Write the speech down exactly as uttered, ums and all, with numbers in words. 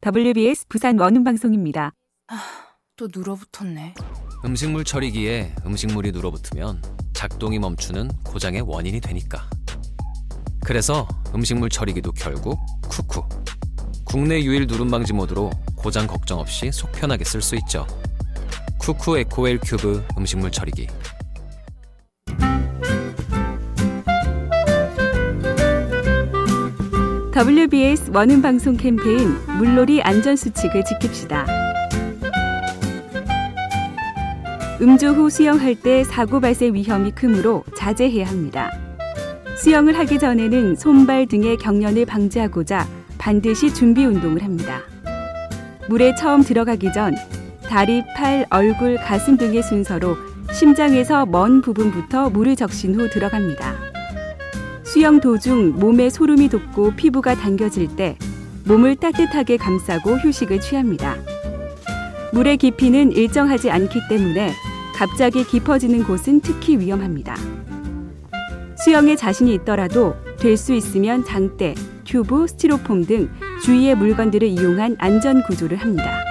더블유비에스 부산 원음방송입니다. 아, 또 눌어붙었네. 음식물 처리기에 음식물이 눌어붙으면 작동이 멈추는 고장의 원인이 되니까. 그래서 음식물 처리기도 결국 쿠쿠. 국내 유일 누름 방지 모드로 고장 걱정 없이 속 편하게 쓸 수 있죠. 쿠쿠 에코웰 큐브 음식물 처리기. 더블유비에스 원음방송 캠페인 물놀이 안전수칙을 지킵시다. 음주 후 수영할 때 사고 발생 위험이 크므로 자제해야 합니다. 수영을 하기 전에는 손발 등의 경련을 방지하고자 반드시 준비 운동을 합니다. 물에 처음 들어가기 전 다리, 팔, 얼굴, 가슴 등의 순서로 심장에서 먼 부분부터 물을 적신 후 들어갑니다. 수영 도중 몸에 소름이 돋고 피부가 당겨질 때 몸을 따뜻하게 감싸고 휴식을 취합니다. 물의 깊이는 일정하지 않기 때문에 갑자기 깊어지는 곳은 특히 위험합니다. 수영에 자신이 있더라도 될 수 있으면 장대, 튜브, 스티로폼 등 주위의 물건들을 이용한 안전 구조를 합니다.